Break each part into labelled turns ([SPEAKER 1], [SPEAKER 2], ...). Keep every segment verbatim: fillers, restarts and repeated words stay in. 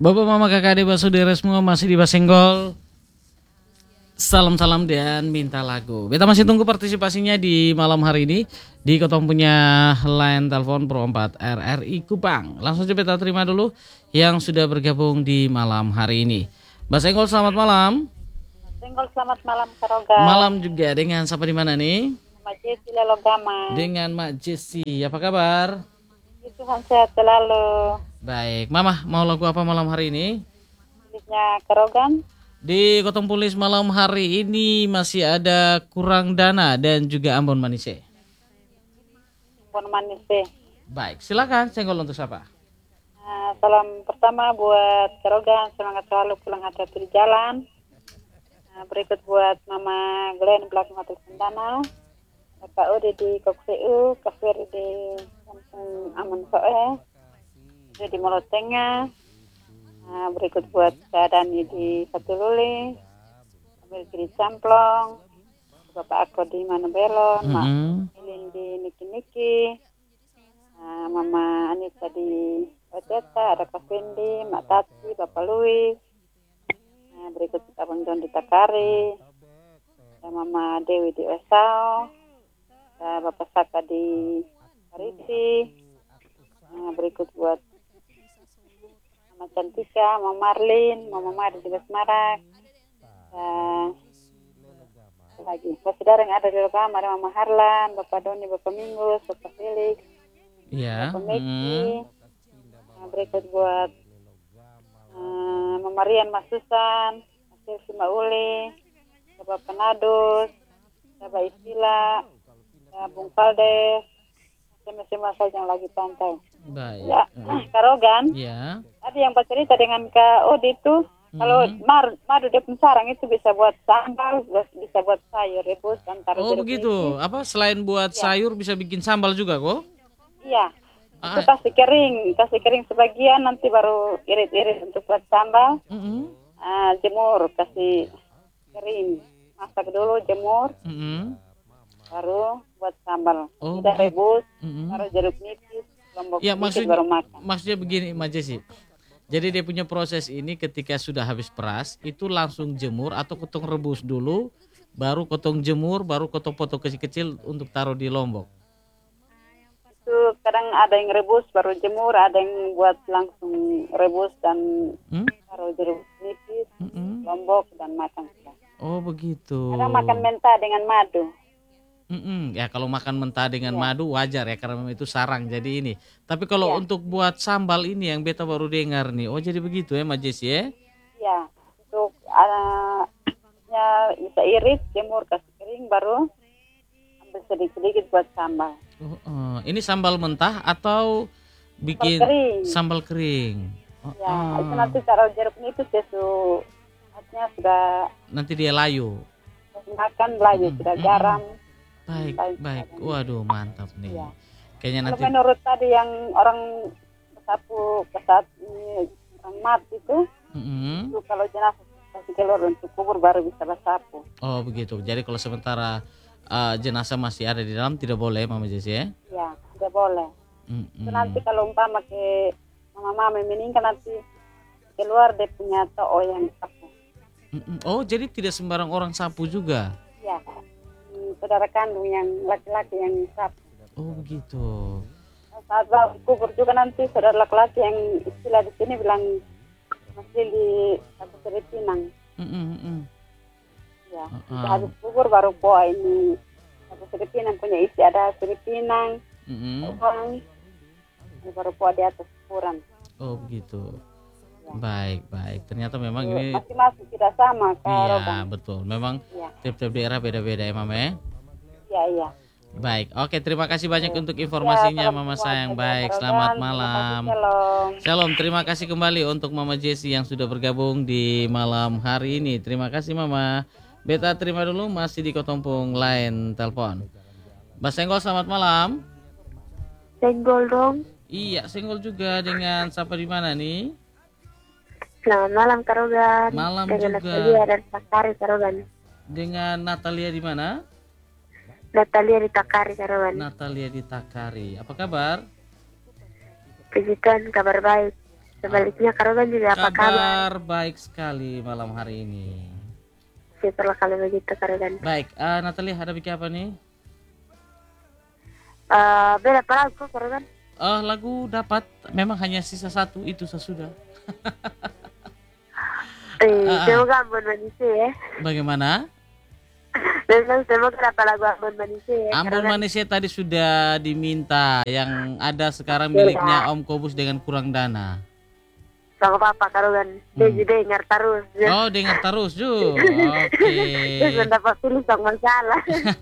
[SPEAKER 1] Bapak, Mama, Kakak, Adik, Saudara semua masih di Basenggol. Salam-salam dan minta lagu. Kita masih tunggu partisipasinya di malam hari ini di Kotong punya line telepon Pro empat R R I Kupang. Langsung coba kita terima dulu yang sudah bergabung di malam hari ini. Basenggol, selamat malam.
[SPEAKER 2] Basenggol, selamat malam, Karoga.
[SPEAKER 1] Malam juga dengan siapa di mana nih?
[SPEAKER 2] Mak Jesi Lelogama.
[SPEAKER 1] Dengan Mak Jesi. Apa kabar?
[SPEAKER 2] Tuhan sehat selalu.
[SPEAKER 1] Baik, Mama mau lagu apa malam hari ini?
[SPEAKER 2] Miliknya Karogan.
[SPEAKER 1] Di Kotong Pulis malam hari ini masih ada Kurang Dana dan juga Ambon Manise.
[SPEAKER 2] Ambon Manise.
[SPEAKER 1] Baik, silakan. Senggol untuk siapa?
[SPEAKER 2] Nah, salam pertama buat Karogan, semangat selalu pulang hati-hati di jalan. Nah, berikut buat Mama Glenn belakang Hotel Sendana, Kakak Ode di Kokseu, Kafir di Kampung Aman Soe, di Mulut Tengah. Nah, berikut buat Dani di Fatululi, Ambil di Camplong, Bapak Ako di Manobelon, mm-hmm. Mak Ilin di Niki Niki, nah, Mama Anissa di Oteta, ada Kak Fendi, Mak Tati, Bapak Louis. Nah, berikut Abang John di Takari, ada Mama Dewi di Esau, ada Bapak Saka di Parisi. Nah, berikut buat Mama Cantika, Mama Marlin, Mama Mari di Basmarak, uh, lagi saudara yang ada di Lokam, ada Mama Harlan, Bapak Doni, Bapak Minggus, Bapak Felix,
[SPEAKER 1] yeah.
[SPEAKER 2] Bapak Meki.
[SPEAKER 1] hmm.
[SPEAKER 2] Nah, berikut buat uh, Mama Rian, Mas Susan, Mas Silvi, Mbak Uli, Bapak Penadus, Bapak Istila, Bung Paldes, semua saja yang lagi pantai.
[SPEAKER 1] Baik.
[SPEAKER 2] Ya, Karogan.
[SPEAKER 1] Ya.
[SPEAKER 2] Ada yang bercerita dengan Kak Odi itu, mm-hmm. kalau mar, madu dia sarang itu bisa buat sambal, bisa buat sayur rebus antara.
[SPEAKER 1] Oh begitu. Isi. Apa selain buat ya. sayur bisa bikin sambal juga kok?
[SPEAKER 2] Iya.
[SPEAKER 1] Ah.
[SPEAKER 2] Itu kasih kering, kasih kering sebagian, nanti baru irit-irit untuk buat sambal.
[SPEAKER 1] Mm-hmm.
[SPEAKER 2] uh, jemur, kasih kering, masak dulu, jemur.
[SPEAKER 1] Mm-hmm.
[SPEAKER 2] Baru buat sambal.
[SPEAKER 1] Oh,
[SPEAKER 2] udah rebus,
[SPEAKER 1] mm-hmm.
[SPEAKER 2] baru jeruk nipis, lombok
[SPEAKER 1] ya, maksud,
[SPEAKER 2] baru makan.
[SPEAKER 1] Maksudnya begini, Mbak Jesi. Jadi dia punya proses ini ketika sudah habis peras, itu langsung jemur atau potong rebus dulu, baru potong jemur, baru potong-potong kecil-kecil untuk taruh di lombok.
[SPEAKER 2] Itu kadang ada yang rebus baru jemur, ada yang buat langsung rebus dan hmm? taruh jeruk nipis, mm-hmm. lombok dan makan.
[SPEAKER 1] Oh begitu.
[SPEAKER 2] Kadang makan mentah dengan madu.
[SPEAKER 1] Mm-mm. Ya kalau makan mentah dengan ya. madu wajar ya karena itu sarang jadi ini. Tapi kalau ya. untuk buat sambal ini yang beta baru dengar nih. Oh jadi begitu ya Mbak Jesi ya?
[SPEAKER 2] Ya untuk uh, ya, bisa iris, jemur, kasih kering baru ambil sedikit-sedikit buat sambal.
[SPEAKER 1] Oh, uh. Ini sambal mentah atau bikin
[SPEAKER 2] sambal kering?
[SPEAKER 1] Sambal kering.
[SPEAKER 2] Oh, ya uh. itu nanti taruh jeruk nipis ya su, artinya sudah.
[SPEAKER 1] Nanti dia layu.
[SPEAKER 2] Makan layu mm-hmm. sudah garam.
[SPEAKER 1] Baik, baik, baik. Waduh, mantap nih. Ya. Kayaknya
[SPEAKER 2] Kalau
[SPEAKER 1] nanti
[SPEAKER 2] menurut tadi yang orang sapu pesat ini orang mati itu, mm-hmm. itu kalau jenazah kasih keluar untuk kubur baru bisa bersapu.
[SPEAKER 1] Oh begitu. Jadi kalau sementara uh, jenazah masih ada di dalam tidak boleh, Mama Jesi ya?
[SPEAKER 2] Ya, tidak boleh. Mm-hmm. Itu nanti kalau umpama ke mama-mama meninggal nanti keluar dia punya to'o yang sapu.
[SPEAKER 1] Mm-hmm. Oh jadi tidak sembarang orang sapu juga?
[SPEAKER 2] Ya. Saudara kandung yang laki-laki yang sapu.
[SPEAKER 1] Oh begitu.
[SPEAKER 2] Saat kubur juga nanti saudara laki-laki yang istilah di sini bilang masih di satu seri Pinang.
[SPEAKER 1] Mm-mm.
[SPEAKER 2] Ya,
[SPEAKER 1] uh-uh.
[SPEAKER 2] habis kubur baru poa ini satu seri Pinang punya isi ada seri Pinang.
[SPEAKER 1] Mm-hmm.
[SPEAKER 2] Orang ini baru poa di atas kuburan.
[SPEAKER 1] Oh begitu. Ya. Baik, baik. Ternyata memang
[SPEAKER 2] Itu,
[SPEAKER 1] ini
[SPEAKER 2] masing-masing tidak sama Kak
[SPEAKER 1] Iya,
[SPEAKER 2] Rogan.
[SPEAKER 1] betul. Memang
[SPEAKER 2] ya.
[SPEAKER 1] tiap-tiap daerah beda-beda ya, Mama ya.
[SPEAKER 2] Iya, iya.
[SPEAKER 1] Baik, oke terima kasih banyak ya. untuk informasinya ya, Mama sayang. Baik, selamat malam.
[SPEAKER 2] Shalom.
[SPEAKER 1] Shalom, terima kasih kembali untuk Mama Jesi yang sudah bergabung di malam hari ini. Terima kasih Mama. Beta terima dulu masih di Kotompung line telepon. Mbak Senggol selamat malam.
[SPEAKER 3] Senggol dong.
[SPEAKER 1] Iya, Senggol juga dengan siapa di mana nih?
[SPEAKER 3] Selamat malam Karogan.
[SPEAKER 1] Malam
[SPEAKER 3] dengan
[SPEAKER 1] juga.
[SPEAKER 3] Natalia dan Takari Karogan.
[SPEAKER 1] Dengan Natalia di mana?
[SPEAKER 3] Natalia di Takari Karogan.
[SPEAKER 1] Natalia di Takari. Apa kabar?
[SPEAKER 3] Puji Tuhan, kabar baik. Sebaliknya Karogan juga apa kabar?
[SPEAKER 1] Kabar baik sekali malam hari ini.
[SPEAKER 3] Syukurlah kalau begitu Karogan.
[SPEAKER 1] Baik, uh, Natalia ada bikin apa nih?
[SPEAKER 3] Uh, beda apa lagu Karogan?
[SPEAKER 1] Oh, lagu dapat, memang hanya sisa satu itu sesudah.
[SPEAKER 3] Eh,
[SPEAKER 1] Ah, ah.
[SPEAKER 3] semoga Ambon manusia ya.
[SPEAKER 1] Bagaimana?
[SPEAKER 3] Memang semoga dapat lagu Ambon manusia ya.
[SPEAKER 1] Ambon
[SPEAKER 3] Karogan.
[SPEAKER 1] Manusia tadi sudah diminta, yang ada sekarang miliknya Om Kobus dengan kurang dana.
[SPEAKER 3] Sama papa Karogan. Dia
[SPEAKER 1] Hmm.
[SPEAKER 3] juga dengar terus.
[SPEAKER 1] Oh, dengar terus Ju. Oke.
[SPEAKER 3] Dia mendapat pilih sang masalah.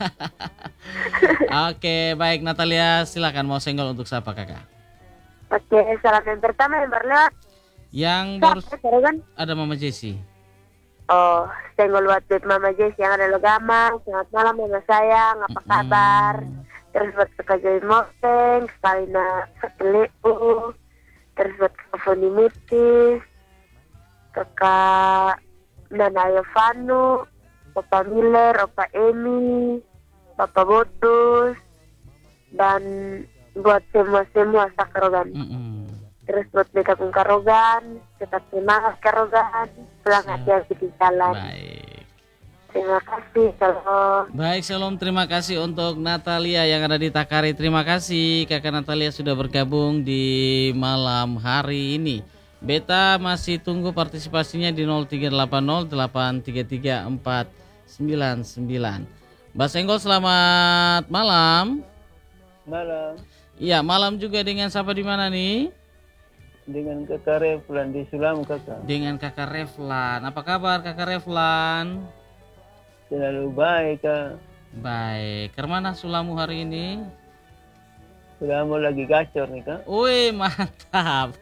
[SPEAKER 1] Oke, baik Natalia, silakan mau senggol untuk siapa kakak?
[SPEAKER 3] Oke, salam yang pertama yang berlewat.
[SPEAKER 1] Yang baru
[SPEAKER 3] Siapa Karogan?
[SPEAKER 1] ada Mama Jessie.
[SPEAKER 3] Oh, senggol buat buat Mama Jess yang ada Logamang. Selamat malam Mama sayang, apa kabar? Terus buat Kakak Joy Moteng, Salina Sakileu. Terus buat Kakak Foni Mutis, Kakak Nana Yovanu, Papa Miller, Opa Emi, Papa Botus, dan buat semua-semua Sakarogan.
[SPEAKER 1] Mm-mm.
[SPEAKER 3] Terus buat Beta Pun Karogan, tetap semangat Karogan, pulang
[SPEAKER 1] Siap.
[SPEAKER 3] hati-hati di jalan.
[SPEAKER 1] Baik.
[SPEAKER 3] Terima kasih, salam.
[SPEAKER 1] Baik, Shalom. Terima kasih untuk Natalia yang ada di Takari. Terima kasih Kakak Natalia sudah bergabung di malam hari ini. Beta masih tunggu partisipasinya di nol tiga delapan nol delapan tiga tiga empat sembilan sembilan. Mbak Senggol, selamat malam.
[SPEAKER 4] Malam
[SPEAKER 1] Iya, malam juga dengan siapa di mana nih?
[SPEAKER 4] dengan kakak Reflan di Sulam kakak.
[SPEAKER 1] Dengan Kakak Reflan. Apa kabar Kakak Reflan?
[SPEAKER 4] Selalu baik kak.
[SPEAKER 1] Baik. Kemana Sulamu hari ini?
[SPEAKER 4] Sudah mau lagi gacor nih kak.
[SPEAKER 1] Wih, mantap.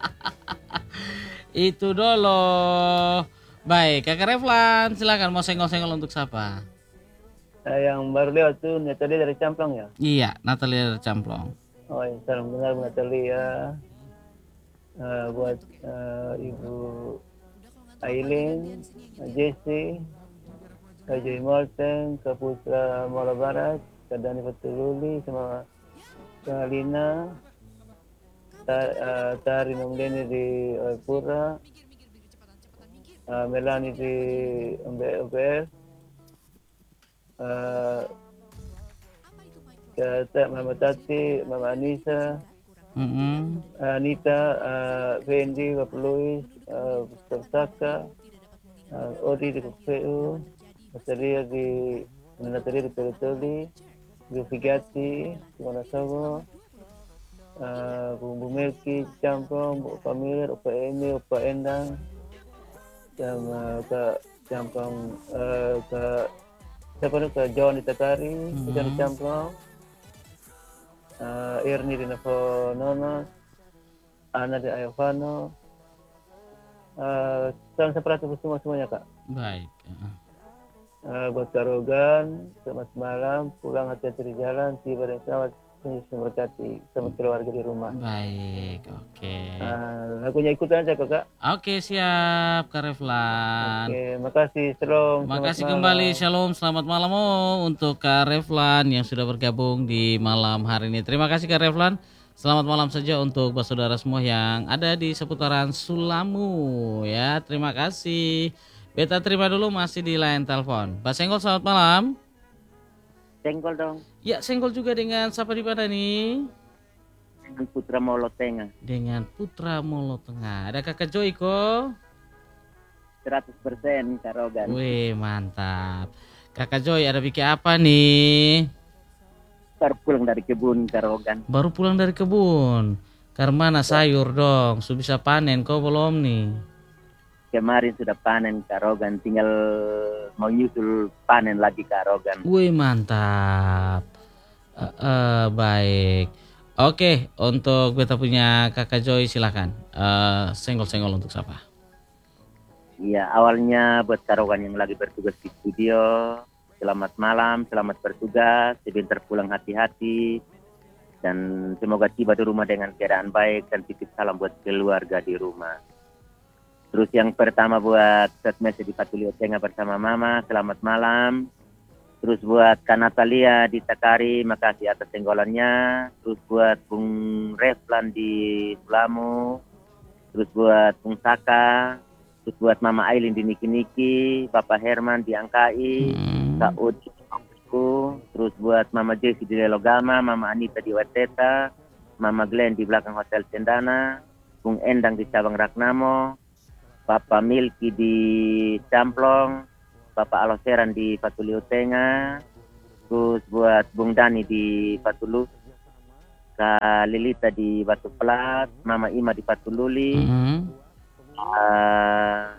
[SPEAKER 1] Itu dulu. Baik, Kakak Reflan, silakan mau senggol-senggol untuk siapa?
[SPEAKER 4] Nah, yang baru lewat tuh Natalia dari Camplang ya.
[SPEAKER 1] Iya, Natalia dari Camplong.
[SPEAKER 4] Oh ya, salam kenal Bu Natalia. Eh, buat eh, Ibu Aileen, Jessie, Kak Joy Morten, Kak Putra Mola Barat, Kak Dani Fatululi, sama Kak Lina, Ta- eh, Tari Nomleni di Oepura, eh, Melani di O B R, eh, Kak Mama Tati, Mama Anissa,
[SPEAKER 1] Mm-mm.
[SPEAKER 4] Anita, uh, Fendi, Bapak Louis, uh, Ustaz Saka, uh, Odi di K P U, Natalia di Natalia di Teritoli, Gufigati, di Wonosobo, uh, Bu Melki, Campong, Bu Pamir, Opa Emi, Opa Endang, sama Kak Campong, uh, Kak siapa nih, Kak John di Takari, kita di Campong. Uh, Irni di Navo Nono, Ana di Ayovano, uh, salam seperti itu semua semuanya kak.
[SPEAKER 1] Baik. Uh.
[SPEAKER 4] Uh, buat Karogan, selamat malam, pulang hati-hati di jalan, tiba dan selamat, Yesus memberkati, selamat keluarga di rumah.
[SPEAKER 1] Baik, oke.
[SPEAKER 4] Uh, lagunya ikutan aja kak.
[SPEAKER 1] Oke, siap Kak Reflan.
[SPEAKER 4] Oke, makasih, shalom. selamat
[SPEAKER 1] Makasih
[SPEAKER 4] malam.
[SPEAKER 1] kembali, Shalom, selamat malam oh, untuk Kak Reflan yang sudah bergabung di malam hari ini. Terima kasih Kak Reflan. Selamat malam saja untuk buat saudara semua yang ada di seputaran Sulamu ya. Terima kasih. Beta terima dulu masih di line telepon. Pak Senggol, selamat malam.
[SPEAKER 5] Senggol dong,
[SPEAKER 1] Ya, Senggol juga dengan siapa di mana nih?
[SPEAKER 5] dengan Putra Molo Tengah,
[SPEAKER 1] Dengan Putra Molo Tengah. Ada Kakak Joy kok.
[SPEAKER 5] seratus persen Karogan.
[SPEAKER 1] Wih, mantap. Kakak Joy ada bikin apa nih?
[SPEAKER 5] Baru pulang dari kebun Karogan.
[SPEAKER 1] Baru pulang dari kebun. Karena sayur dong, sudah bisa panen kau belum nih?
[SPEAKER 5] Kemarin sudah panen Karogan, tinggal mau nyusul panen lagi Karogan.
[SPEAKER 1] Wih, mantap. Eh, eh, baik. Oke, untuk beta punya Kakak Joy silakan. Eh, senggol-senggol untuk siapa?
[SPEAKER 5] Iya, awalnya buat Karogan yang lagi bertugas di studio. Selamat malam, selamat bertugas, sebentar pulang hati-hati. Dan semoga tiba di rumah dengan keadaan baik dan titip salam buat keluarga di rumah. Terus yang pertama buat Setmese di Patulio Tengah bersama Mama, selamat malam. Terus buat Kak Natalia di Takari, makasih atas tenggolannya. Terus buat Bung Reflan di Sulamu. terus buat Bung Saka, terus buat Mama Ailin di Niki-Niki, Bapak Herman di Angkai,
[SPEAKER 1] Hmm.
[SPEAKER 5] Kak Udi di Mampiku, terus buat Mama Jessie di Lelogama, Mama Anita di Wateta, Mama Glenn di belakang Hotel Cendana, Bung Endang di Cabang Ragnamo, Bapak Milki di Camplong, Bapak Aloseran di Patulio Tengah, terus buat Bung Dani di Patulu, Kak Lilita di Batu Pelat, Mama Ima di Patululi,
[SPEAKER 1] Hmm.
[SPEAKER 5] uh,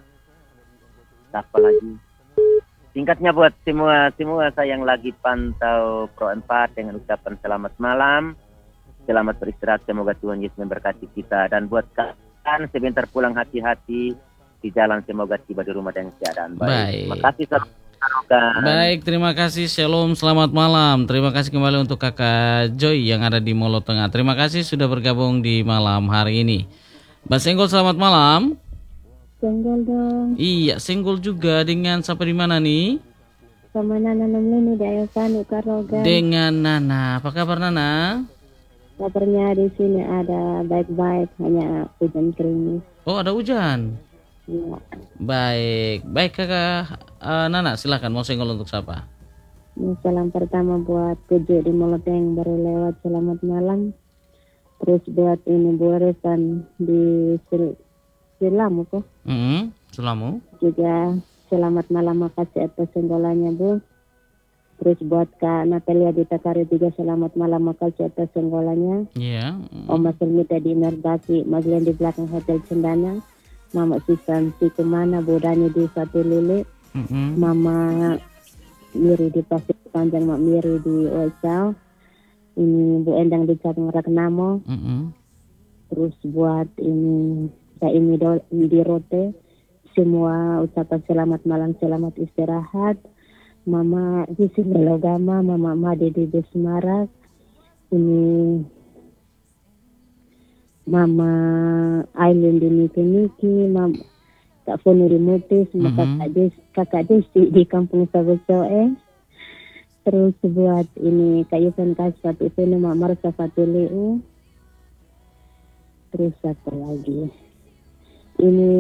[SPEAKER 5] apa lagi? Singkatnya buat semua semua saya yang lagi pantau Pro empat dengan ucapan selamat malam, selamat beristirahat, semoga Tuhan Yesus memberkati kita, dan buat kalian sebentar pulang hati-hati di jalan, semoga tiba di rumah dengan keadaan baik.
[SPEAKER 1] Baik.
[SPEAKER 5] Terima kasih. Selamat malam.
[SPEAKER 1] Baik, terima kasih. Shalom, selamat malam. Terima kasih kembali untuk Kakak Joy yang ada di Molo Tengah. Terima kasih sudah bergabung di malam hari ini. Mbak Senggol, selamat malam.
[SPEAKER 6] Senggol dong,
[SPEAKER 1] Iya, Senggol juga. Dengan siapa di mana nih?
[SPEAKER 6] sama Nana Nemlini di Ayosani Karogan.
[SPEAKER 1] Dengan Nana. Apa kabar Nana?
[SPEAKER 6] Kabarnya di sini ada baik-baik, hanya hujan gerimis.
[SPEAKER 1] Oh, ada hujan.
[SPEAKER 6] Ya.
[SPEAKER 1] Baik, baik Kakak eh, Nana, silakan mau Senggol untuk siapa?
[SPEAKER 6] Ini salam pertama buat Puju di Moloteng yang baru lewat, selamat malam. Terus buat ini Bu Resan di Sil Silamu kok.
[SPEAKER 1] Hmm, Sulamu.
[SPEAKER 6] Juga selamat malam, makasih atas senggolannya Bu. Terus buat Kak Natalia di Takari juga selamat malam, makasih atas senggolannya.
[SPEAKER 1] Iya.
[SPEAKER 6] Oma Selmita di Merdaki, Maglen di belakang Hotel Cendana, Mama Sisan di Kemana, Bu Dani di Satu Lili,
[SPEAKER 1] Mm-mm.
[SPEAKER 6] Mama Miri di Pasir Panjang, Mak Miri di Oisau, ini Bu Endang di Cabang Ragnamo,
[SPEAKER 1] Mm-mm.
[SPEAKER 6] terus buat ini Kak Imi do- di Rote, semua ucapan selamat malam, selamat istirahat. Mama Hisi Melogama, Mama Made di Desmarak, ini Mama Aileen di Niki-Niki, Mama Kak Foni di Mutis,
[SPEAKER 1] Mhm.
[SPEAKER 6] Kakak Des, Kakak Desi di Kampung Sabocoe. Terus buat ini Kak Yusen Kaspat itu Mak Marsa Fatuleu. Terus apa lagi? Ini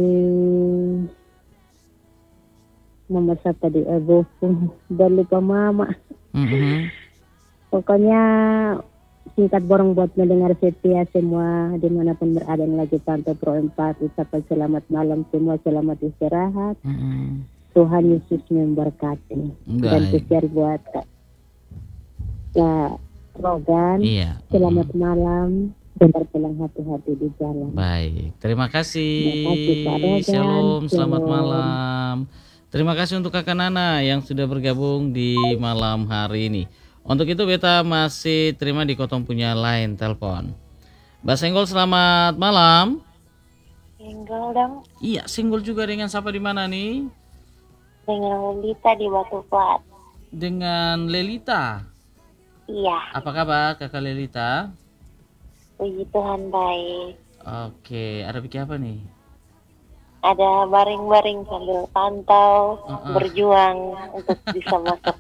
[SPEAKER 6] Mama siapa di Ebo, udah lupa Mama.
[SPEAKER 1] Mhm.
[SPEAKER 6] Pokoknya singkat borong buat mendengar setia semua dimanapun berada yang lagi pantau Pro empat, ucapan selamat malam semua, selamat istirahat.
[SPEAKER 1] Mhm.
[SPEAKER 6] Tuhan Yesus memberkati. Dan
[SPEAKER 1] Baik.
[SPEAKER 6] share buat Kak Kak Rogan,
[SPEAKER 1] Iya.
[SPEAKER 6] selamat
[SPEAKER 1] Mm.
[SPEAKER 6] malam, benar pulang hati-hati di jalan.
[SPEAKER 1] Baik, terima kasih.
[SPEAKER 6] Terima kasih, Pak Rogan.
[SPEAKER 1] Shalom, selamat
[SPEAKER 6] Shalom.
[SPEAKER 1] malam. Terima kasih untuk Kakak Nana yang sudah bergabung di malam hari ini. Untuk itu beta masih terima di Kotong punya line telepon. Mbak Senggol, selamat malam.
[SPEAKER 3] Single dong,
[SPEAKER 1] Iya, Senggol juga. Dengan siapa di mana nih?
[SPEAKER 3] dengan Lita di Batu Plat.
[SPEAKER 1] Dengan Lelita.
[SPEAKER 3] Iya,
[SPEAKER 1] Apa kabar Kakak Lelita?
[SPEAKER 3] puji Tuhan baik.
[SPEAKER 1] Oke, ada pikir apa nih?
[SPEAKER 3] Ada baring-baring sambil pantau,
[SPEAKER 1] Uh-uh.
[SPEAKER 3] berjuang untuk bisa masuk.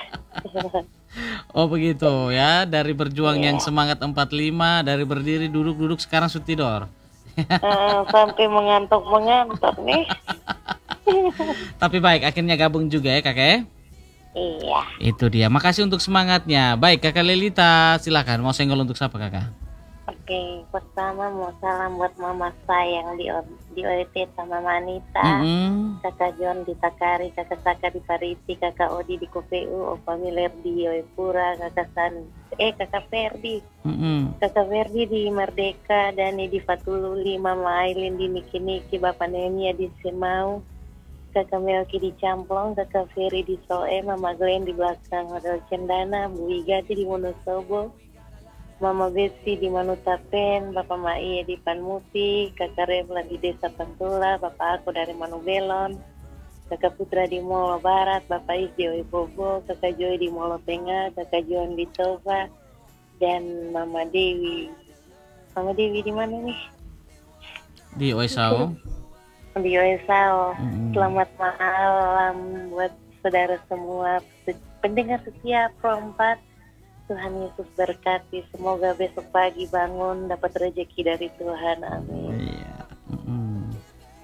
[SPEAKER 1] Oh begitu ya, dari berjuang
[SPEAKER 3] Iya.
[SPEAKER 1] yang semangat empat puluh lima, dari berdiri duduk-duduk sekarang sutidor.
[SPEAKER 3] Eh, sampai mengantuk-mengantuk nih.
[SPEAKER 1] Tapi baik, akhirnya gabung juga ya kakak ya.
[SPEAKER 3] Iya,
[SPEAKER 1] Itu dia, makasih untuk semangatnya. Baik kakak Lelita, silakan mau senggol untuk siapa kakak?
[SPEAKER 3] oke. Pertama mau salam buat mama sayang di O- di O E T sama Mama Anita.
[SPEAKER 1] Mm-mm.
[SPEAKER 3] Kakak John di Takari, kakak Saka di Pariti, kakak Odi di K P U, Opa Miler di Oepura, kakak San, eh kakak Ferdi,
[SPEAKER 1] Mm-mm.
[SPEAKER 3] kakak Ferdi di Merdeka, Dani di Fatululi, Mama Aileen di Niki-Niki, Bapak Nemia di Semau, kakak Melki di Camplong, kakak Ferry di Soe, Mama Glenn di belakang Hotel Cendana, Bu Igati di Wonosobo, Mama Besti di Manutapen, Bapak Mai di Panmuti, Kakak Rebla di Desa Pantula, Bapak aku dari Manubelon, Kakak Putra di Molo Barat, Bapak Is di Oibobo, Kakak Joy di Molo Tengah, Kakak Johan di Toba, dan Mama Dewi. Mama Dewi di mana nih?
[SPEAKER 1] Di Oesau.
[SPEAKER 3] Di Oesau.
[SPEAKER 1] Mm-mm.
[SPEAKER 3] Selamat malam buat saudara semua pendengar setia Pro empat. Tuhan Yesus berkati. Semoga besok pagi bangun dapat rezeki dari Tuhan. Amin.
[SPEAKER 1] Iya.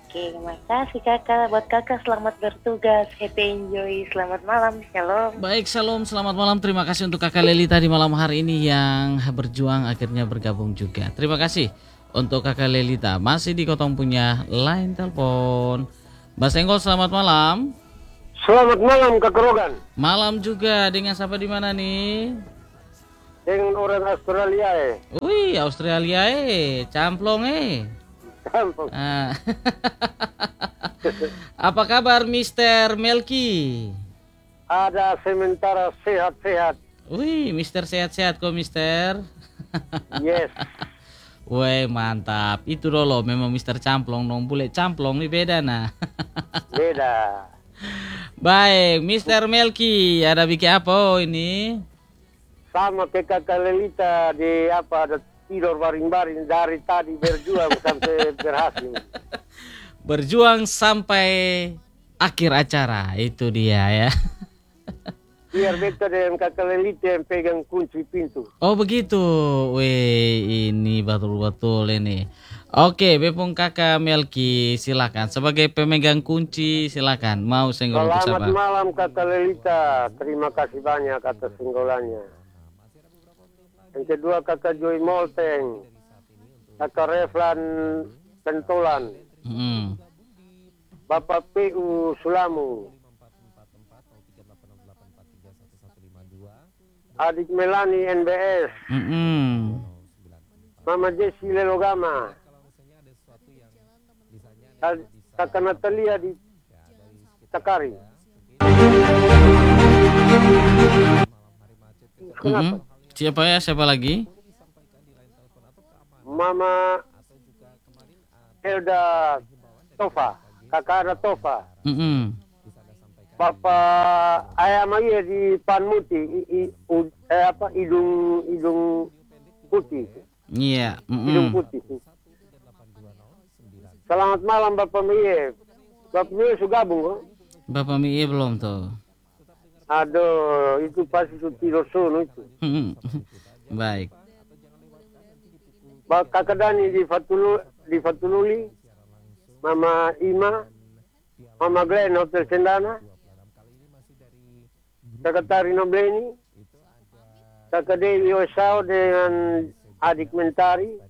[SPEAKER 7] Oke, makasih kakak. Buat kakak selamat bertugas, happy enjoy, selamat malam, shalom.
[SPEAKER 1] Baik, shalom, selamat malam. Terima kasih untuk kakak Lelita di malam hari ini yang berjuang akhirnya bergabung juga. Terima kasih untuk kakak Lelita. Masih di Kotong punya line telepon. Mbak Senggol, selamat malam.
[SPEAKER 8] Selamat malam Kak Rogan.
[SPEAKER 1] Malam juga, dengan siapa di mana nih?
[SPEAKER 8] Dengan orang Australia eh.
[SPEAKER 1] Wih, Australia eh, camplong eh.
[SPEAKER 8] Camplong.
[SPEAKER 1] Ah. Apa kabar mister Melki?
[SPEAKER 8] Ada sementara sehat-sehat.
[SPEAKER 1] Wih, mister sehat-sehat kok mister.
[SPEAKER 8] Yes.
[SPEAKER 1] Wih, mantap. Itu dulu memang mister camplong, nong bule camplong ini beda nah.
[SPEAKER 8] Beda.
[SPEAKER 1] Baik, mister Melki, ada bikin apa oh, ini?
[SPEAKER 8] Sama kayak kakak Lelita di apa ada tidur baring-baring dari tadi berjuang sampai berhasil.
[SPEAKER 1] Berjuang sampai akhir acara, itu dia ya.
[SPEAKER 8] Biar beta dengan kakak Lelita yang pegang kunci pintu.
[SPEAKER 1] Oh begitu, weh ini betul-betul ini. Oke, Bepung kakak Melki, silakan sebagai pemegang kunci silakan. Mau senggol untuk siapa?
[SPEAKER 8] Selamat malam kakak Lelita, terima kasih banyak atas senggolannya. Yang kedua kakak Joy Molteng, kakak Reflan Pentolan,
[SPEAKER 1] hmm.
[SPEAKER 8] Bapak P U Sulamu, adik Melani N B S,
[SPEAKER 1] Hmm.
[SPEAKER 8] Mama Jessi Lelogama, kakak Natalia di Takari.
[SPEAKER 1] Hmm. Siapa ya? Siapa lagi?
[SPEAKER 8] Mama Elda Tofa, kakak ada Tofa.
[SPEAKER 1] Hmm.
[SPEAKER 8] Bapak ayam aja di Panmuti, i, i, u, eh, apa hidung hidung putih,
[SPEAKER 1] Iya. Yeah.
[SPEAKER 8] hidung putih. Selamat malam Bapak Mie. Bapak Mie sudah gabung kok?
[SPEAKER 1] Bapak Mie belum tuh.
[SPEAKER 8] Aduh, itu pasti tidur sono itu.
[SPEAKER 1] Baik.
[SPEAKER 8] Bapak kakak Dani di Fatulu, di Fatululi, Mama Ima, Mama Glenn Hotel Sendana, kakak Tarino Bleni, kakak Dewi Osao dengan adik Mentari,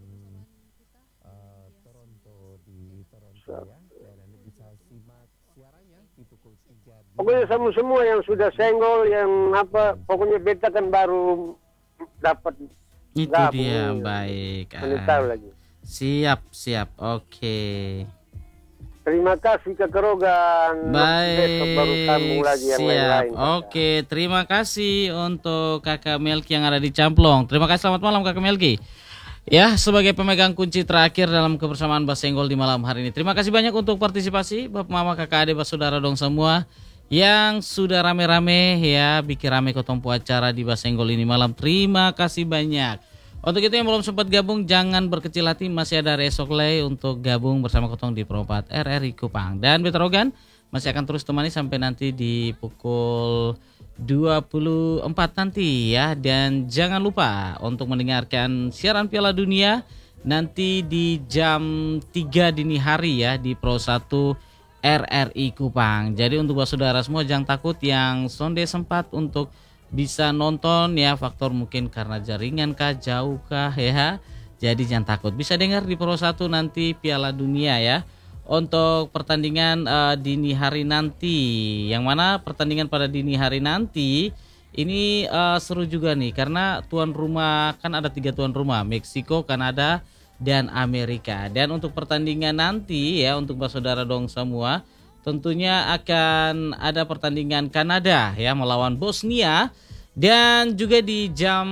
[SPEAKER 8] pokoknya semua semua yang sudah senggol, yang apa, pokoknya beta kan baru dapat.
[SPEAKER 1] Itu
[SPEAKER 8] gabung,
[SPEAKER 1] dia,
[SPEAKER 8] ya.
[SPEAKER 1] baik.
[SPEAKER 8] Tahu lagi.
[SPEAKER 1] Siap, siap. Oke.
[SPEAKER 8] Terima kasih Kak Rogan.
[SPEAKER 1] Baik.
[SPEAKER 8] Besok baru sambung lagi yang
[SPEAKER 1] siap.
[SPEAKER 8] lain-lain.
[SPEAKER 1] Oke, terima kasih untuk Kakak Melki yang ada di Camplong. Terima kasih, selamat malam Kakak Melki. Ya, sebagai pemegang kunci terakhir dalam kebersamaan Basenggol di malam hari ini. Terima kasih banyak untuk partisipasi Bapak Mama, Kakak Ade, Saudara dong semua yang sudah rame-rame ya bikin rame kotompu acara di Basenggol ini malam. Terima kasih banyak. Untuk itu yang belum sempat gabung jangan berkecil hati, masih ada esok lagi untuk gabung bersama Kotong di Perempat R R I Kupang. Dan Betrogan masih akan terus temani sampai nanti di pukul dua puluh empat nanti ya. Dan jangan lupa untuk mendengarkan siaran Piala Dunia nanti di jam tiga dini hari ya di Pro satu R R I Kupang. Jadi untuk saudara semua jangan takut yang sonde sempat untuk bisa nonton ya, faktor mungkin karena jaringan kah, jauh kah ya. Jadi jangan takut, bisa dengar di Pro satu nanti Piala Dunia ya. Untuk pertandingan uh, dini hari nanti, yang mana pertandingan pada dini hari nanti ini uh, seru juga nih, karena tuan rumah kan ada tiga tuan rumah, Meksiko, Kanada, dan Amerika. Dan untuk pertandingan nanti ya, untuk saudara dong semua, tentunya akan ada pertandingan Kanada ya melawan Bosnia, dan juga di jam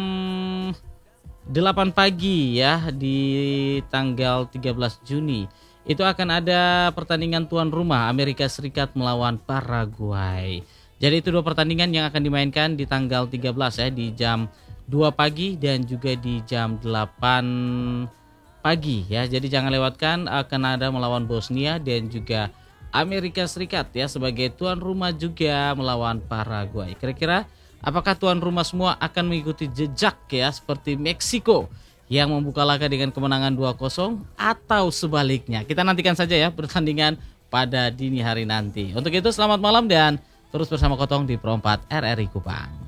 [SPEAKER 1] delapan pagi ya di tanggal tiga belas Juni itu akan ada pertandingan tuan rumah Amerika Serikat melawan Paraguay. Jadi itu dua pertandingan yang akan dimainkan di tanggal tiga belas ya di jam dua pagi dan juga di jam delapan pagi ya. Jadi jangan lewatkan, akan ada melawan Bosnia dan juga Amerika Serikat ya sebagai tuan rumah juga melawan Paraguay. Kira-kira apakah tuan rumah semua akan mengikuti jejak ya seperti Meksiko yang membuka laga dengan kemenangan dua kosong atau sebaliknya. Kita nantikan saja ya pertandingan pada dini hari nanti. Untuk itu selamat malam dan terus bersama Kotong di Pro empat R R I Kupang.